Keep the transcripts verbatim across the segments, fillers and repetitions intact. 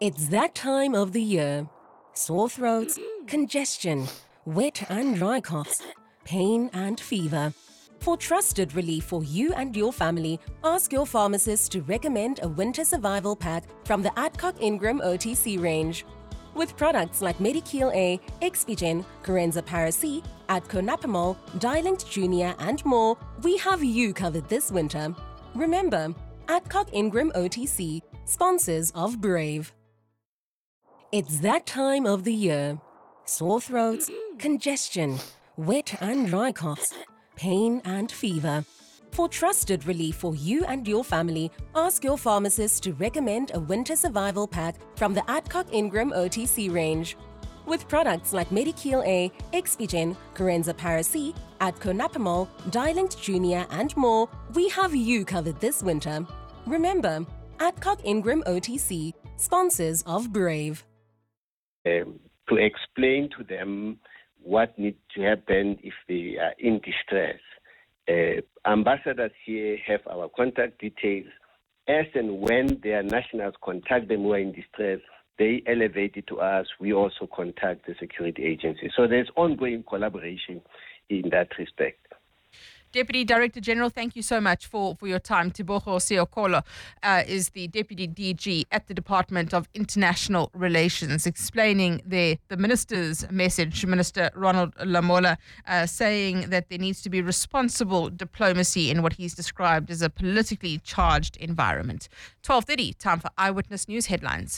It's that time of the year. Sore throats, congestion, wet and dry coughs, pain and fever. For trusted relief for you and your family, ask your pharmacist to recommend a winter survival pack from the Adcock Ingram O T C range. With products like Medikeel A, Expigen, Corenza Paracy, Adco Napamol, Dilinct Junior and more, we have you covered this winter. Remember, Adcock Ingram O T C, sponsors of Brave. It's that time of the year. Sore throats, congestion, wet and dry coughs, pain and fever. For trusted relief for you and your family, ask your pharmacist to recommend a winter survival pack from the Adcock Ingram O T C range. With products like Medikeel A, Expigen, Corenza Paracy, Adco Napamol, Dilinct Junior and more, we have you covered this winter. Remember, Adcock Ingram O T C, sponsors of Brave. Um, to explain to them what needs to happen if they are in distress. Uh, ambassadors here have our contact details. As and when their nationals contact them who are in distress, they elevate it to us. We also contact the security agency. So there's ongoing collaboration in that respect. Deputy Director General, thank you so much for, for your time. Tebogo Seokolo uh, is the Deputy D G at the Department of International Relations, explaining the, the Minister's message, Minister Ronald Lamola, uh, saying that there needs to be responsible diplomacy in what he's described as a politically charged environment. twelve thirty, time for Eyewitness News headlines.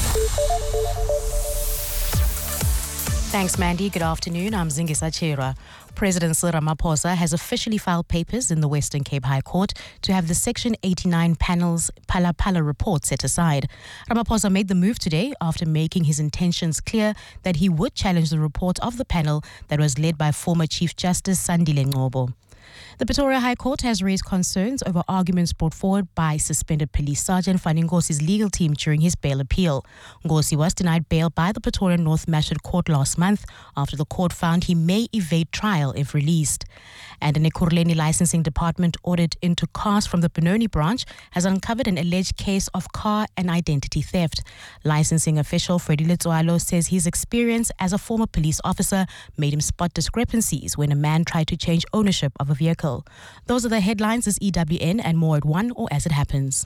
Thanks, Mandy. Good afternoon. I'm Zingisa Chera. President Cyril Ramaphosa has officially filed papers in the Western Cape High Court to have the Section eighty-nine panel's Phala Phala report set aside. Ramaphosa made the move today after making his intentions clear that he would challenge the report of the panel that was led by former Chief Justice Sandile Ngcobo. The Pretoria High Court has raised concerns over arguments brought forward by suspended Police Sergeant Fani Ngosi's legal team during his bail appeal. Ngosi was denied bail by the Pretoria North Magistrate Court last month after the court found he may evade trial if released. And an Ekurhuleni licensing department audit into cars from the Benoni branch has uncovered an alleged case of car and identity theft. Licensing official Freddie Letsoalo says his experience as a former police officer made him spot discrepancies when a man tried to change ownership of a vehicle. Those are the headlines. As E W N and more at one or as it happens.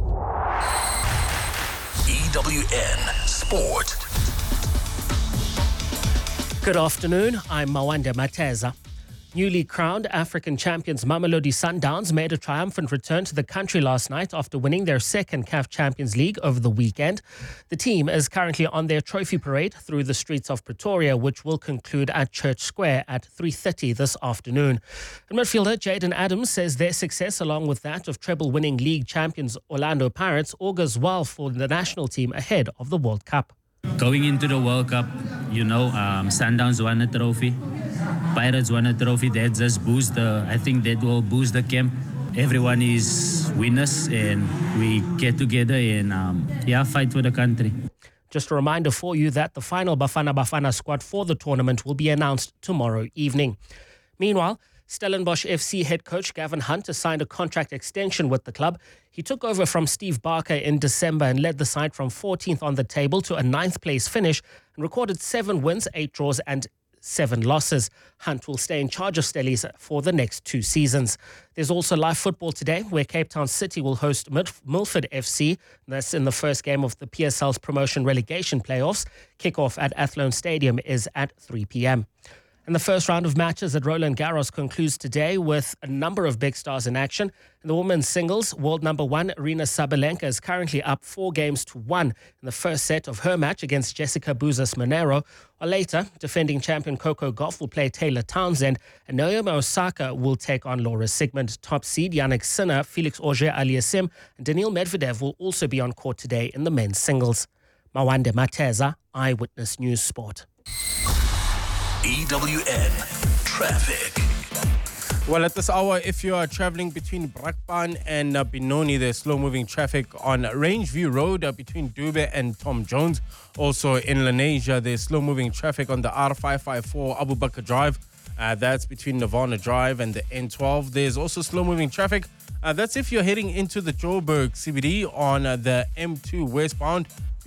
E W N Sport. Good afternoon. I'm Mawande Mateza. Newly crowned African champions Mamelodi Sundowns made a triumphant return to the country last night after winning their second C A F Champions League over the weekend. The team is currently on their trophy parade through the streets of Pretoria, which will conclude at Church Square at three thirty this afternoon. And midfielder Jaden Adams says their success, along with that of treble-winning league champions Orlando Pirates, augurs well for the national team ahead of the World Cup. Going into the World Cup, you know, um, Sundowns won a trophy, Pirates won a trophy. That just boost the, I think that will boost the camp. Everyone is winners and we get together and um, yeah, fight for the country. Just a reminder for you that the final Bafana Bafana squad for the tournament will be announced tomorrow evening. Meanwhile, Stellenbosch F C head coach Gavin Hunt has signed a contract extension with the club. He took over from Steve Barker in December and led the side from fourteenth on the table to a ninth place finish and recorded seven wins, eight draws and seven losses. Hunt will stay in charge of Stellies for the next two seasons. There's also live football today where Cape Town City will host Milford F C. That's in the first game of the P S L's promotion relegation playoffs. Kickoff at Athlone Stadium is at three p.m. And the first round of matches at Roland Garros concludes today with a number of big stars in action. In the women's singles, world number one Aryna Sabalenka is currently up four games to one in the first set of her match against Jessica Buzas Monero. Or later, defending champion Coco Gauff will play Taylor Townsend, and Naomi Osaka will take on Laura Sigmund. Top seed Yannick Sinner, Felix Auger-Aliassime, and Daniil Medvedev will also be on court today in the men's singles. Mawande Mateza, Eyewitness News Sport. E W N Traffic. Well, at this hour, if you are traveling between Brakpan and uh, Benoni, there's slow-moving traffic on Rangeview Road uh, between Dube and Tom Jones. Also in Lenasia, there's slow-moving traffic on the R five five four Abu Bakr Drive. Uh, that's between Nirvana Drive and the N twelve. There's also slow-moving traffic. Uh, that's if you're heading into the Joburg C B D on uh, the M two westbound.